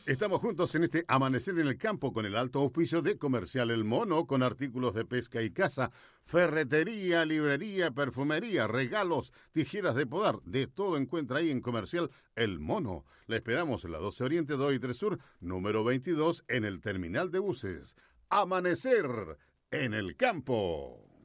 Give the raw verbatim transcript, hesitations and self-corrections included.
Estamos juntos en este Amanecer en el Campo con el alto auspicio de Comercial El Mono, con artículos de pesca y caza, ferretería, librería, perfumería, regalos, tijeras de podar, de todo encuentra ahí en Comercial El Mono. Le esperamos en la doce Oriente, dos y tres Sur, número veintidós, en el terminal de buses. Amanecer en el Campo.